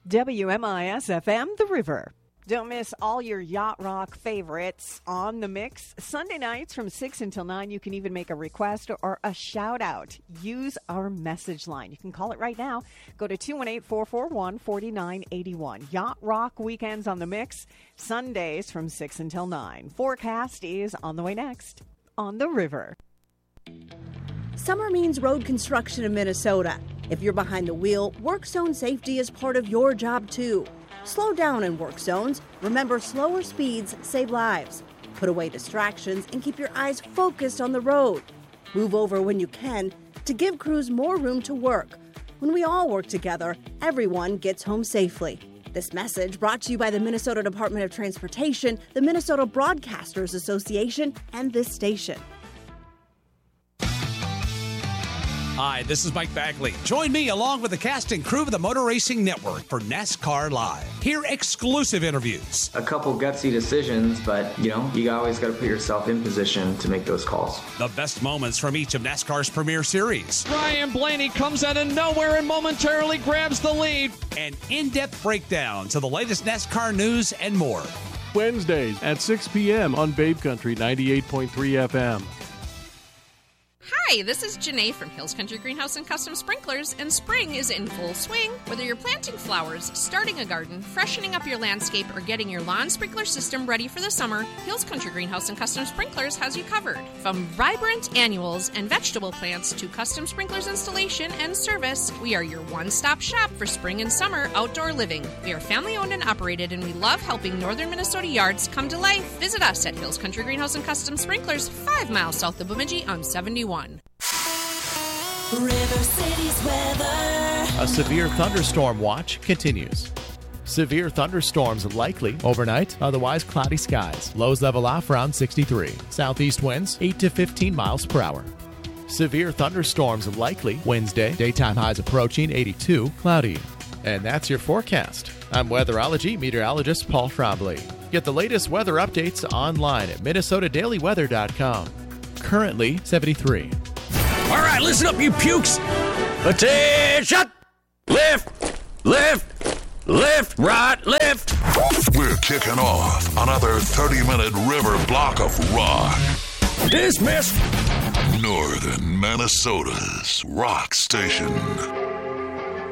WMIS-FM, The River. Don't miss all your Yacht Rock favorites on the mix. Sunday nights from 6 until 9, you can even make a request or a shout-out. Use our message line. You can call it right now. Go to 218-441-4981. Yacht Rock weekends on the mix, Sundays from 6 until 9. Forecast is on the way next on The River. Summer means road construction in Minnesota. If you're behind the wheel, work zone safety is part of your job too. Slow down in work zones. Remember, slower speeds save lives. Put away distractions and keep your eyes focused on the road. Move over when you can to give crews more room to work. When we all work together, everyone gets home safely. This message brought to you by the Minnesota Department of Transportation, the Minnesota Broadcasters Association, and this station. Hi, this is Mike Bagley. Join me along with the cast and crew of the Motor Racing Network for NASCAR Live. Hear exclusive interviews. A couple gutsy decisions, but, you always got to put yourself in position to make those calls. The best moments from each of NASCAR's premier series. Ryan Blaney comes out of nowhere and momentarily grabs the lead. And in-depth breakdowns of the latest NASCAR news and more. Wednesdays at 6 p.m. on Babe Country 98.3 FM. Hi, this is Janae from Hills Country Greenhouse and Custom Sprinklers, and spring is in full swing. Whether you're planting flowers, starting a garden, freshening up your landscape, or getting your lawn sprinkler system ready for the summer, Hills Country Greenhouse and Custom Sprinklers has you covered. From vibrant annuals and vegetable plants to custom sprinklers installation and service, we are your one-stop shop for spring and summer outdoor living. We are family-owned and operated, and we love helping northern Minnesota yards come to life. Visit us at Hills Country Greenhouse and Custom Sprinklers, 5 miles south of Bemidji on 71. River City's weather. A severe thunderstorm watch continues. Severe thunderstorms likely overnight, otherwise cloudy skies. Lows level off around 63. Southeast winds 8 to 15 miles per hour. Severe thunderstorms likely Wednesday. Daytime highs approaching 82, cloudy. And that's your forecast. I'm weatherology meteorologist Paul Trombley. Get the latest weather updates online at minnesotadailyweather.com. Currently 73. All right, listen up, you pukes. Attention! Lift, lift, lift, right, lift. We're kicking off another 30-minute river block of rock. Dismiss. Northern Minnesota's rock station.